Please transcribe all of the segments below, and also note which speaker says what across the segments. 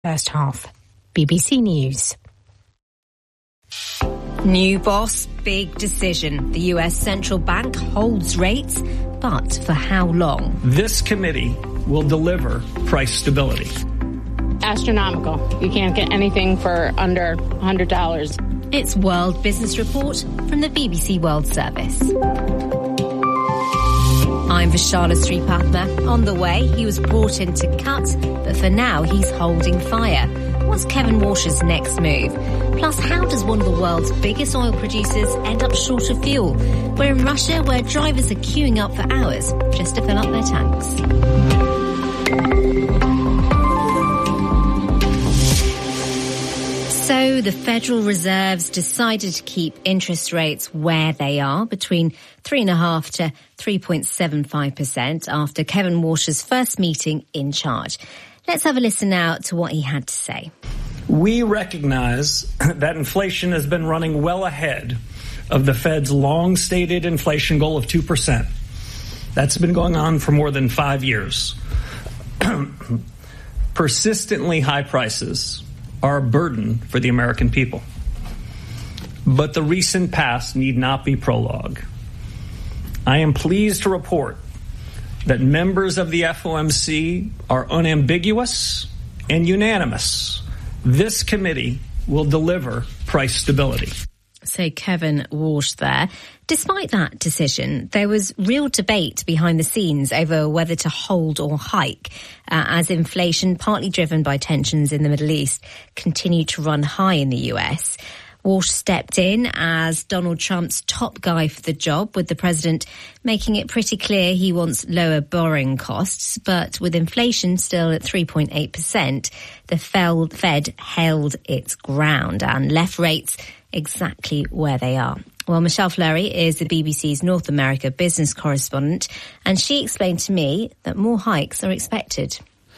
Speaker 1: First half. BBC News.
Speaker 2: New boss, big decision. The US central bank holds rates, but for how long?
Speaker 3: This committee will deliver price stability.
Speaker 4: Astronomical. You can't get anything for under $100.
Speaker 2: It's World Business Report from the BBC World Service. I'm Vishala Sripadma. On the way, he was brought in to cut, but for now he's holding fire. What's Kevin Walsh's next move? Plus, how does one of the world's biggest oil producers end up short of fuel? We're in Russia, where drivers are queuing up for hours just to fill up their tanks. So the Federal Reserve's decided to keep interest rates where they are, between 3.5% to 3.75% after Kevin Walsh's first meeting in charge. Let's have a listen now to what he had to say.
Speaker 3: We recognize that inflation has been running well ahead of the Fed's long-stated inflation goal of 2%. That's been going on for more than 5 years. Persistently high prices are a burden for the American people. But the recent past need not be prologue. I am pleased to report that members of the FOMC are unambiguous and unanimous. This committee will deliver price stability.
Speaker 2: So Kevin Walsh there. Despite that decision, there was real debate behind the scenes over whether to hold or hike, as inflation, partly driven by tensions in the Middle East, continued to run high in the US. Walsh stepped in as Donald Trump's top guy for the job, with the president making it pretty clear he wants lower borrowing costs. But with inflation still at 3.8%, the Fed held its ground and left rates exactly where they are. Well, Michelle Fleury is the BBC's North America business correspondent, and she explained to me that more hikes are expected.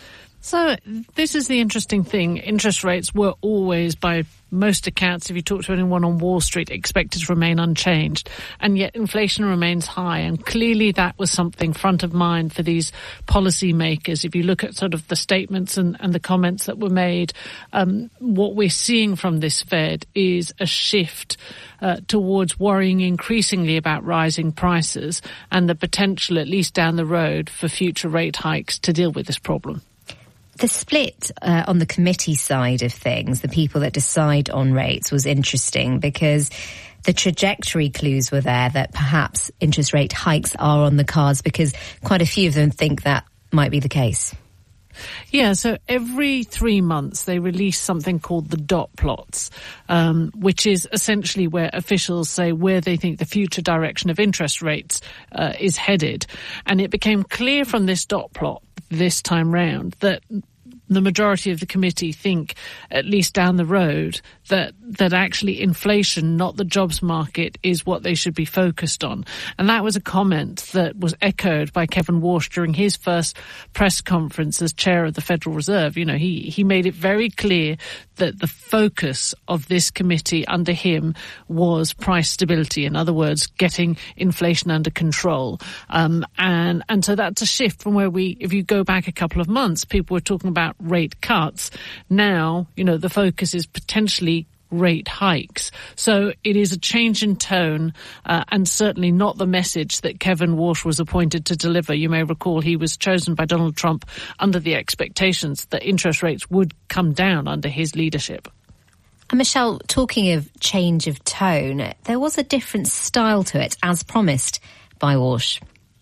Speaker 5: So this is the interesting thing. Interest rates were always, by most accounts, if you talk to anyone on Wall Street, expected to remain unchanged. And yet inflation remains high. And clearly that was something front of mind for these policymakers. If you look at sort of the statements and the comments that were made, what we're seeing from this Fed is a shift towards worrying increasingly about rising prices and the potential, at least down the road, for future rate hikes to deal with this problem.
Speaker 2: The split on the committee side of things, the people that decide on rates, was interesting because the trajectory clues were there that perhaps interest rate hikes are on the cards, because quite a few of them think that might be the case.
Speaker 5: Yeah, so every 3 months they release something called the dot plots, which is essentially where officials say where they think the future direction of interest rates is headed. And it became clear from this dot plot this time round that the majority of the committee think, at least down the road, that actually inflation, not the jobs market, is what they should be focused on. And that was a comment that was echoed by Kevin Walsh during his first press conference as chair of the Federal Reserve. You know, he made it very clear that the focus of this committee under him was price stability. In other words, getting inflation under control. And so that's a shift from where if you go back a couple of months, people were talking about rate cuts. Now, you know, the focus is potentially rate hikes. So it is a change in tone, and certainly not the message that Kevin Walsh was appointed to deliver. You may recall he was chosen by Donald Trump under the expectations that interest rates would come down under his leadership.
Speaker 2: And Michelle, talking of change of tone, there was a different style to it, as promised by Walsh.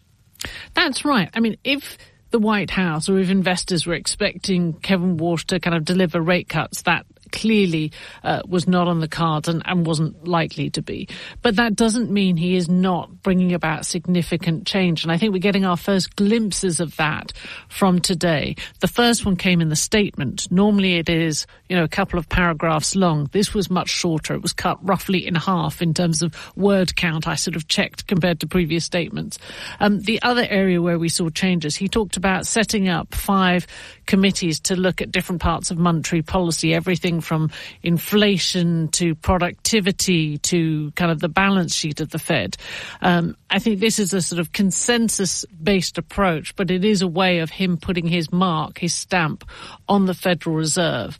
Speaker 5: That's right. I mean, if the White House or if investors were expecting Kevin Walsh to kind of deliver rate cuts, that clearly was not on the cards and wasn't likely to be. But that doesn't mean he is not bringing about significant change. And I think we're getting our first glimpses of that from today. The first one came in the statement. Normally it is, you know, a couple of paragraphs long. This was much shorter. It was cut roughly in half in terms of word count. I sort of checked compared to previous statements. The other area where we saw changes, he talked about setting up 5 committees to look at different parts of monetary policy, everything from inflation to productivity to kind of the balance sheet of the Fed. I think this is a sort of consensus-based approach, but it is a way of him putting his mark, his stamp on the Federal Reserve.